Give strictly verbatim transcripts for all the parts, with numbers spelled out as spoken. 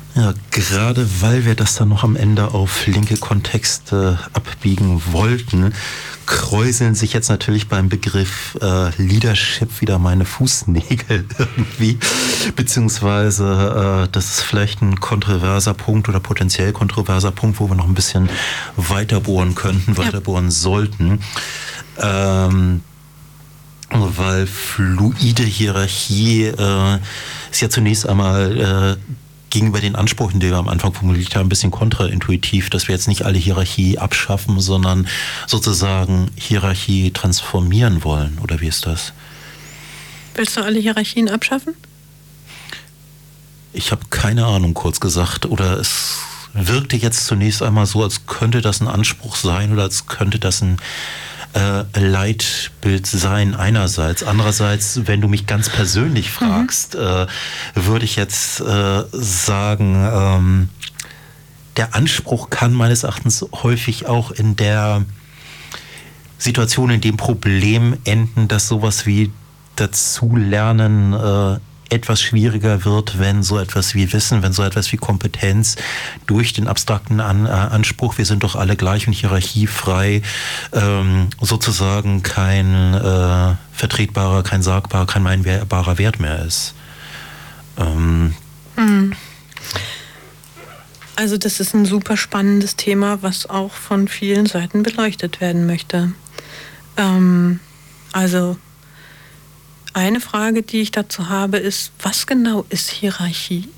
Ja, gerade weil wir das dann noch am Ende auf linke Kontexte abbiegen wollten, kräuseln sich jetzt natürlich beim Begriff äh, Leadership wieder meine Fußnägel irgendwie, beziehungsweise äh, das ist vielleicht ein kontroverser Punkt oder potenziell kontroverser Punkt, wo wir noch ein bisschen weiter bohren könnten, weiter ja. bohren sollten. Ähm, weil fluide Hierarchie äh, ist ja zunächst einmal äh, gegenüber den Ansprüchen, die wir am Anfang formuliert haben, ein bisschen kontraintuitiv, dass wir jetzt nicht alle Hierarchie abschaffen, sondern sozusagen Hierarchie transformieren wollen. Oder wie ist das? Willst du alle Hierarchien abschaffen? Ich habe keine Ahnung, kurz gesagt. Oder es wirkte jetzt zunächst einmal so, als könnte das ein Anspruch sein oder als könnte das ein äh, Leitbild sein einerseits. Andererseits, wenn du mich ganz persönlich fragst, mhm. äh, würde ich jetzt äh, sagen, ähm, der Anspruch kann meines Erachtens häufig auch in der Situation, in dem Problem enden, dass sowas wie Dazulernen äh, etwas schwieriger wird, wenn so etwas wie Wissen, wenn so etwas wie Kompetenz durch den abstrakten An- äh, Anspruch, wir sind doch alle gleich und hierarchiefrei, ähm, sozusagen kein äh, vertretbarer, kein sagbarer, kein meinbarer Wert mehr ist. Ähm. Mhm. Also das ist ein super spannendes Thema, was auch von vielen Seiten beleuchtet werden möchte. Ähm, also eine Frage, die ich dazu habe, ist, was genau ist Hierarchie?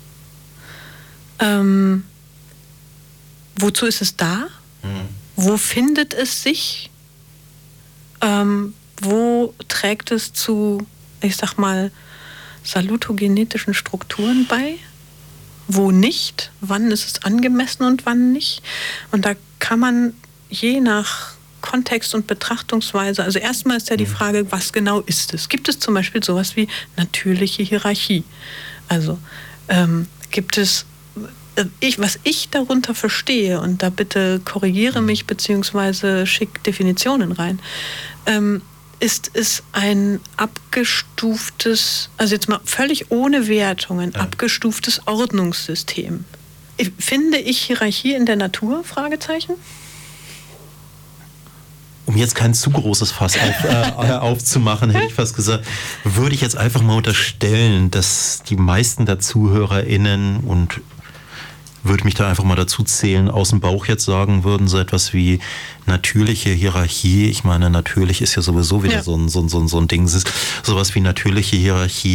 Ähm, wozu ist es da? Mhm. Wo findet es sich? Ähm, wo trägt es zu, ich sag mal, salutogenetischen Strukturen bei? Wo nicht? Wann ist es angemessen und wann nicht? Und da kann man je nach Kontext und Betrachtungsweise, also erstmal ist ja die Frage, was genau ist es? Gibt es zum Beispiel sowas wie natürliche Hierarchie? Also ähm, gibt es, äh, ich, was ich darunter verstehe, und da bitte korrigiere mich beziehungsweise schick Definitionen rein, ähm, ist es ein abgestuftes, also jetzt mal völlig ohne Wertungen, ja. abgestuftes Ordnungssystem. Finde ich Hierarchie in der Natur? Fragezeichen? Um jetzt kein zu großes Fass auf, äh, aufzumachen, hätte ich fast gesagt, würde ich jetzt einfach mal unterstellen, dass die meisten der ZuhörerInnen, und würde mich da einfach mal dazu zählen, aus dem Bauch jetzt sagen würden, so etwas wie natürliche Hierarchie. Ich meine, natürlich ist ja sowieso wieder ja. so ein, so ein, so ein Ding, sowas wie natürliche Hierarchie